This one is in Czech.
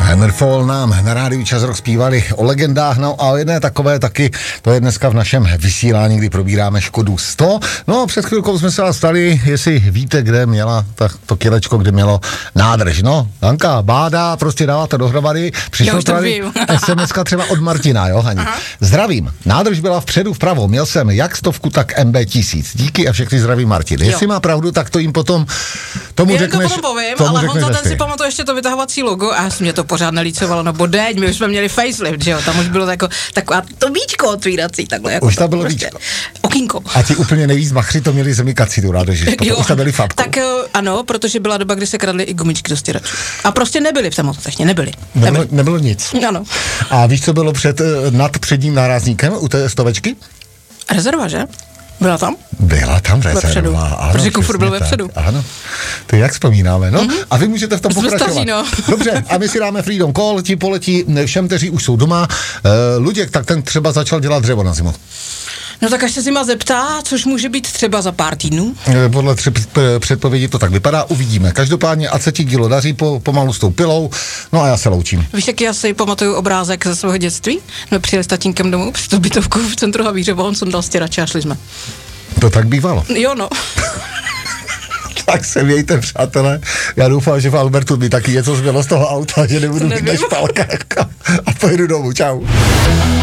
Hammerfall nám na rádiu Čas Rock zpívali o legendách, no a o jedné takové taky, to je dneska v našem vysílání, kdy probíráme Škodu 100. No před chvilkou jsme se vás stali, jestli víte, kde měla to kilečko, kde mělo nádrž. No, Hanka, báda, prostě dává to dohromady. Přišlo tady SMS-ka třeba od Martina, jo, Hani. Zdravím, nádrž byla vpředu vpravo, měl jsem jak 100, tak MB 1000. Díky a všechny zdraví Martin. Jestli má pravdu, tak to jim potom tomu řekneš. To potom povím, ale Honza ten si pamatuje ještě to vytahovací logo a mě to pořád nelícovalo, no bodeň, my už jsme měli facelift, že jo, tam už bylo taková to víčko otvírací, takhle. Jako už tam bylo prostě víčko. Okýnko. A ti úplně nejvíc machři to měli zamykací tu nádržičko, to už tam byli fabku. Tak ano, protože byla doba, kdy se kradly i gumičky do stěračů. A prostě nebyly v té mototechně, nebyly. Nebylo nic. Ano. A víš, co bylo nad předním nárazníkem u té stovečky? Rezerva, že? Byla tam? Byla tam rezerva, ano. Protože kufr byl vepředu. Ano, to jak vzpomínáme, no. A vy můžete v tom pokračovat. Staří, no. Dobře, a my si dáme Freedom Call, ti poletí všem, kteří už jsou doma. Luděk, tak ten třeba začal dělat dřevo na zimu. No tak až se zima zeptá, což může být třeba za pár týdnů. Podle předpovědi to tak vypadá, uvidíme. Každopádně, ať se ti dílo daří pomalu s tou pilou, no a já se loučím. Víš, jaký já si pamatuju obrázek ze svého dětství? Jsme přijeli s tatínkem domů při tu bytovku v centru Havířova, on sundal stěrače a šli jsme. To tak bývalo. Jo, no. Tak se mějte, přátelé. Já doufám, že v Albertu mi taky něco zbylo z toho auta, že nebudu mít na špalkách a pojedu domů. Čau.